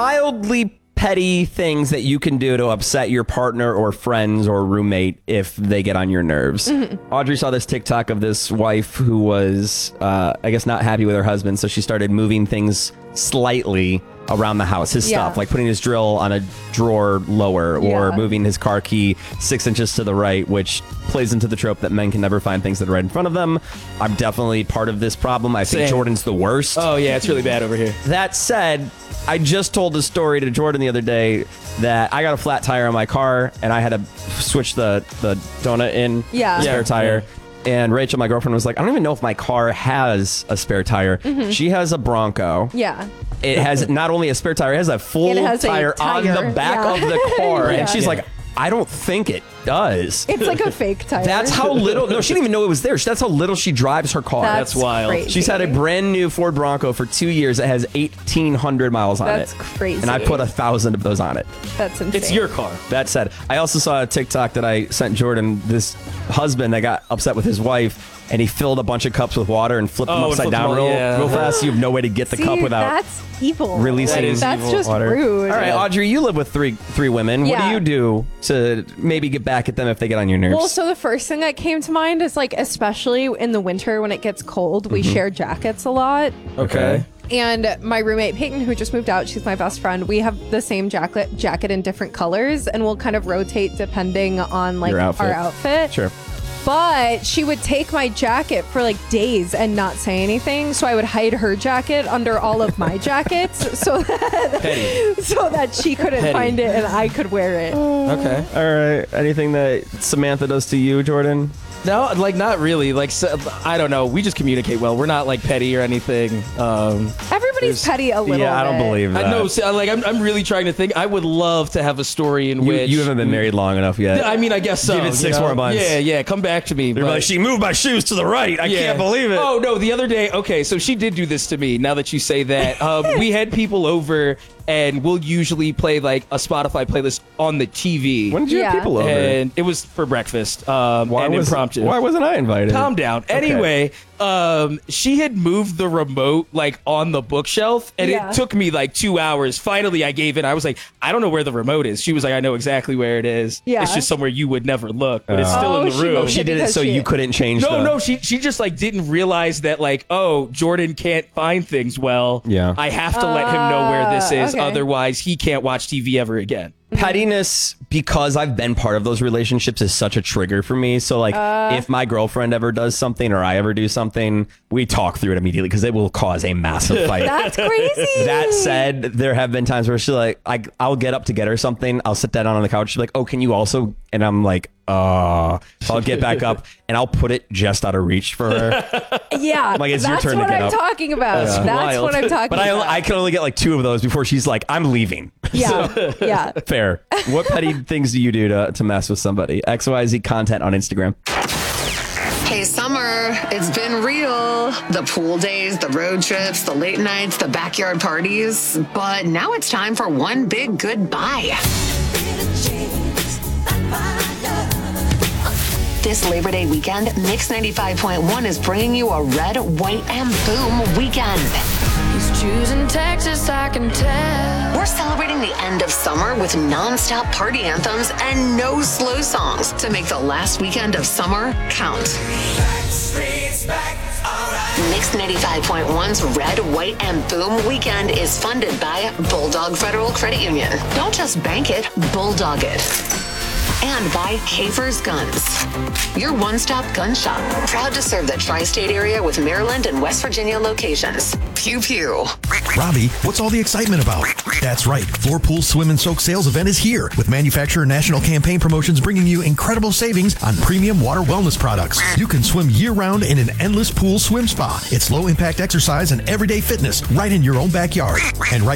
mildly petty things that you can do to upset your partner or friends or roommate if they get on your nerves. Audrey saw this TikTok of this wife who was, I guess, not happy with her husband, so she started moving things slightly around the house, his stuff, like putting his drill on a drawer lower or moving his car key 6 inches to the right, which plays into the trope that men can never find things that are right in front of them. I'm definitely part of this problem. I think Jordan's the worst. Oh, yeah, it's really bad over here. That said, I just told a story to Jordan the other day that I got a flat tire on my car and I had to switch the donut in spare tire. And Rachel, my girlfriend, was like, I don't even know if my car has a spare tire. She has a Bronco. Yeah. It has not only a spare tire, it has a full tire on the back of the car. And she's like, I don't think it does. It's like a fake tire. That's how little. No, she didn't even know it was there. That's how little she drives her car. That's wild. Crazy. She's had a brand new Ford Bronco for 2 years. It has 1,800 miles on it. That's crazy. And I put 1,000 of those on it. That's insane. It's your car. That said, I also saw a TikTok that I sent Jordan. This husband that got upset with his wife, and he filled a bunch of cups with water and flipped them upside down real fast. You have no way to get the cup without that's evil. releasing That's just water. rude. All right, Audrey, you live with three women. What do you do to maybe get back at them if they get on your nerves? Well, so the first thing that came to mind is like, especially in the winter when it gets cold, we share jackets a lot. Okay. And my roommate Peyton, who just moved out, she's my best friend. We have the same jacket in different colors, and we'll kind of rotate depending on like our outfit. Sure. But she would take my jacket for like days and not say anything. So I would hide her jacket under all of my jackets so that she couldn't find it and I could wear it. Okay. All right. Anything that Samantha does to you, Jordan? No, like not really. Like I don't know. We just communicate well. We're not like petty or anything. Everybody's petty a little bit. Yeah, I don't believe that. I know. Like I'm really trying to think. I would love to have a story in which you haven't been married long enough yet. I mean, I guess so. Give it 6 more months. Yeah. Come back to me. They're like, she moved my shoes to the right. I can't believe it. Oh no, the other day. Okay, so she did do this to me. Now that you say that, we had people over. And we'll usually play like a Spotify playlist on the TV. When did you have people over? And it was for breakfast. Impromptu. Why wasn't I invited? Calm down. Okay. Anyway, she had moved the remote like on the bookshelf, and it took me like 2 hours. Finally, I gave in. I was like, I don't know where the remote is. She was like, I know exactly where it is. Yeah. It's just somewhere you would never look, but it's still in the room. She did it so you couldn't change. No. She just like didn't realize that like, oh, Jordan can't find things well. Yeah. I have to let him know where this is. Okay. Otherwise, he can't watch TV ever again. Pettiness, because I've been part of those relationships, is such a trigger for me. So like if my girlfriend ever does something or I ever do something, we talk through it immediately because it will cause a massive fight. That's crazy. That said, there have been times where she's like, I'll get up to get her something. I'll sit down on the couch. She's like, oh, can you also? And I'm like, so I'll get back up and I'll put it just out of reach for her. Yeah, like it's your turn to get up. That's what I'm talking about. That's what I'm talking but about. But I can only get like 2 of those before she's like, I'm leaving. Yeah, yeah. Fair. What petty things do you do to mess with somebody? XYZ content on Instagram. Hey, summer, it's been real. The pool days, the road trips, the late nights, the backyard parties. But now it's time for one big goodbye. This Labor Day weekend, Mix 95.1 is bringing you a red, white, and boom weekend. He's choosing Texas, I can tell. We're celebrating the end of summer with non-stop party anthems and no slow songs to make the last weekend of summer count. Mix 95.1's Red, White, and Boom weekend is funded by Bulldog Federal Credit Union. Don't just bank it, Bulldog it. And by Kafer's Guns, your one-stop gun shop. Proud to serve the tri-state area with Maryland and West Virginia locations. Pew pew. Robbie, what's all the excitement about? That's right. Floor Pool Swim and Soak sales event is here with manufacturer national campaign promotions bringing you incredible savings on premium water wellness products. You can swim year-round in an endless pool swim spa. It's low-impact exercise and everyday fitness right in your own backyard. And right